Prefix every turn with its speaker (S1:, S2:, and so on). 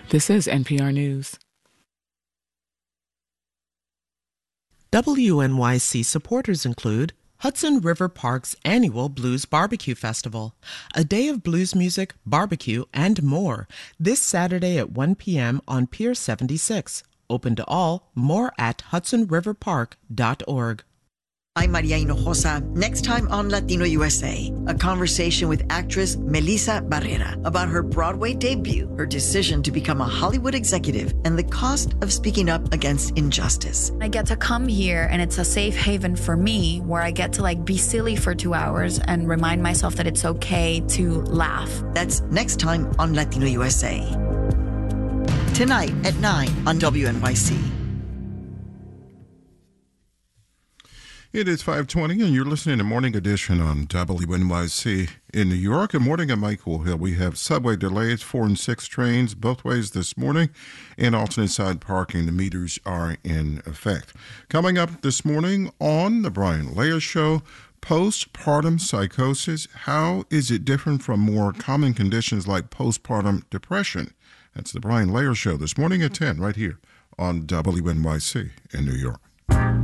S1: This is NPR News.
S2: WNYC supporters include Hudson River Park's annual Blues Barbecue Festival, a day of blues music, barbecue, and more, this Saturday at 1 p.m. on Pier 76. Open to all, more at hudsonriverpark.org.
S3: I'm Maria Hinojosa. Next time on Latino USA, a conversation with actress Melissa Barrera about her Broadway debut, her decision to become a Hollywood executive, and the cost of speaking up against injustice.
S4: I get to come here, and it's a safe haven for me where I get to be silly for 2 hours and remind myself that it's okay to laugh.
S3: That's next time on Latino USA. Tonight at 9 on WNYC.
S5: It is 5:20, and you're listening to Morning Edition on WNYC in New York. Good morning, I'm Michael Hill. We have subway delays, 4 and 6 trains both ways this morning, and alternate side parking. The meters are in effect. Coming up this morning on The Brian Laya Show, postpartum psychosis. How is it different from more common conditions like postpartum depression? That's The Brian Laya Show this morning at 10 right here on WNYC in New York.